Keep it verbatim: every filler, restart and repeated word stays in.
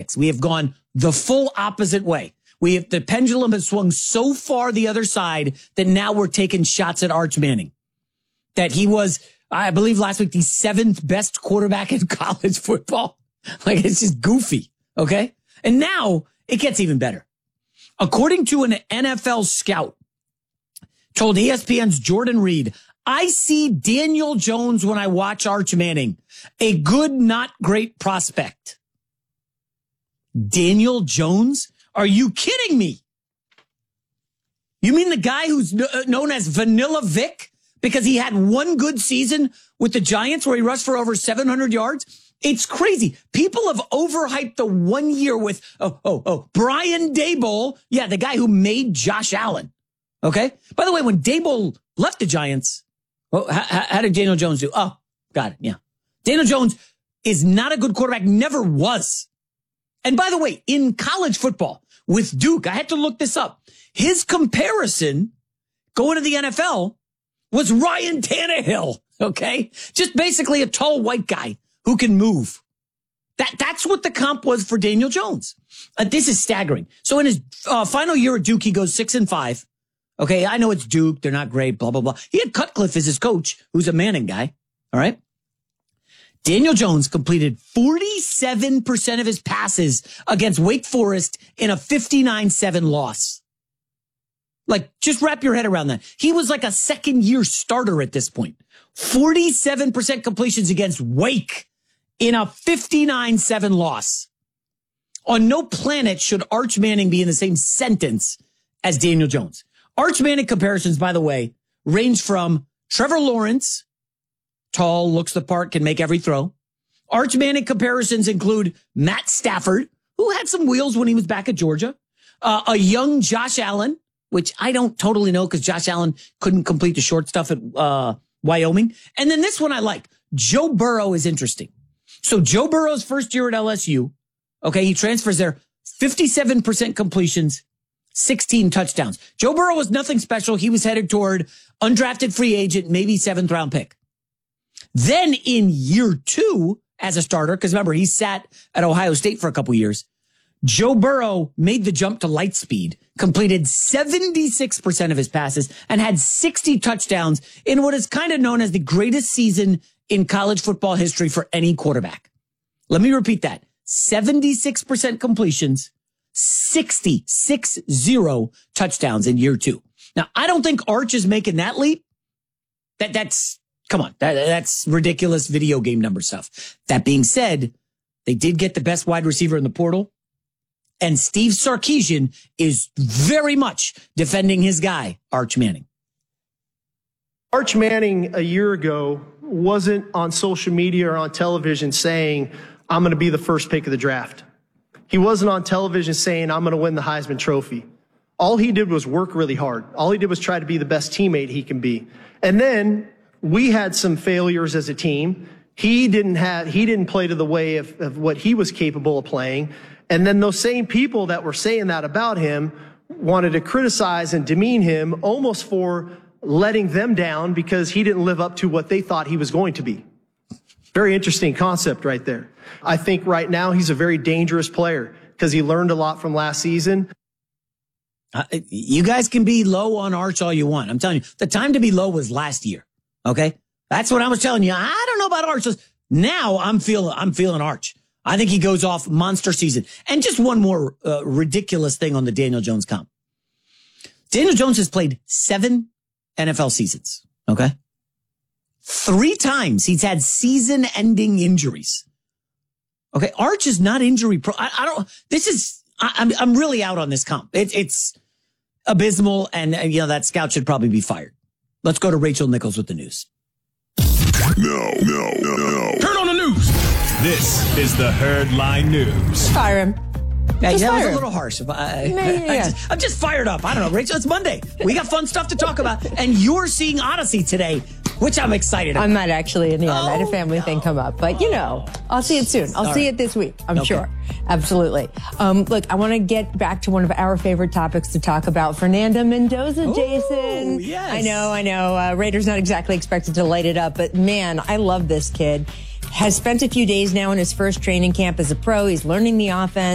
twenty-six. We have gone the full opposite way. We have, the pendulum has swung so far the other side that now we're taking shots at Arch Manning. That he was, I believe last week, the seventh best quarterback in college football. Like, it's just goofy. Okay. And now it gets even better. According to an N F L scout, told E S P N's Jordan Reed, I see Daniel Jones when I watch Arch Manning, a good, not great prospect. Daniel Jones? Are you kidding me? You mean the guy who's known as Vanilla Vic because he had one good season with the Giants where he rushed for over seven hundred yards? It's crazy. People have overhyped the one year with, oh, oh, oh, Brian Daboll. Yeah, the guy who made Josh Allen. Okay. By the way, when Daboll left the Giants, well, how, how did Daniel Jones do? Oh, got it. Yeah. Daniel Jones is not a good quarterback, never was. And by the way, in college football with Duke, I had to look this up. His comparison going to the N F L was Ryan Tannehill. Okay. Just basically a tall white guy who can move. That, that's what the comp was for Daniel Jones. Uh, this is staggering. So in his uh, final year at Duke, he goes six and five. Okay, I know it's Duke. They're not great, blah, blah, blah. He had Cutcliffe as his coach, who's a Manning guy. All right. Daniel Jones completed forty-seven percent of his passes against Wake Forest in a fifty-nine seven loss. Like, just wrap your head around that. He was like a second year starter at this point. forty-seven percent completions against Wake in a fifty-nine seven loss. On no planet should Arch Manning be in the same sentence as Daniel Jones. Arch Manning comparisons, by the way, range from Trevor Lawrence, tall, looks the part, can make every throw. Arch Manning comparisons include Matt Stafford, who had some wheels when he was back at Georgia. Uh, a young Josh Allen, which I don't totally know because Josh Allen couldn't complete the short stuff at uh, Wyoming. And then this one I like. Joe Burrow is interesting. So Joe Burrow's first year at L S U, okay, he transfers there, fifty-seven percent completions, sixteen touchdowns. Joe Burrow was nothing special. He was headed toward undrafted free agent, maybe seventh round pick. Then in year two as a starter, because remember, he sat at Ohio State for a couple years, Joe Burrow made the jump to light speed, completed seventy-six percent of his passes, and had sixty touchdowns in what is kind of known as the greatest season in college football history for any quarterback. Let me repeat that. seventy-six percent completions, sixty, six zero touchdowns in year two. Now, I don't think Arch is making that leap. That that's, come on, that, that's ridiculous video game number stuff. That being said, they did get the best wide receiver in the portal. And Steve Sarkisian is very much defending his guy, Arch Manning. Arch Manning a year ago wasn't on social media or on television saying, I'm going to be the first pick of the draft. He wasn't on television saying, I'm going to win the Heisman Trophy. All he did was work really hard. All he did was try to be the best teammate he can be. And then we had some failures as a team. He didn't have, he didn't play to the way of, of what he was capable of playing. And then those same people that were saying that about him wanted to criticize and demean him almost for letting them down because he didn't live up to what they thought he was going to be. Very interesting concept right there. I think right now he's a very dangerous player because he learned a lot from last season. Uh, you guys can be low on Arch all you want. I'm telling you, the time to be low was last year. Okay. That's what I was telling you. I don't know about Arch. Now I'm feeling, I'm feeling Arch. I think he goes off monster season. And just one more uh, ridiculous thing on the Daniel Jones comp. Daniel Jones has played seven N F L seasons. Okay. Three times he's had season ending injuries. Okay. Arch is not injury pro. I, I don't, this is, I, I'm, I'm really out on this comp. It, it's abysmal. And, uh, you know, that scout should probably be fired. Let's go to Rachel Nichols with the news. No, no, no, no. Turn on the news. This is the Herd Line News. Fire him. Yeah, Just that was fire a him. little harsh. I, Yeah, yeah, yeah. I just, I'm just fired up. I don't know, Rachel. It's Monday. We got fun stuff to talk about. And you're seeing Odyssey today, which I'm excited about. I'm not actually in the end. I had a Oh, family no. thing come up. But, you know, I'll see it soon. I'll All see right. it this week, I'm Okay. sure. Absolutely. Um, look, I want to get back to one of our favorite topics to talk about. Fernando Mendoza, Ooh, Jason. yes. I know, I know. Uh, Raiders not exactly expected to light it up. But, man, I love this kid. Has spent a few days now in his first training camp as a pro. He's learning the offense.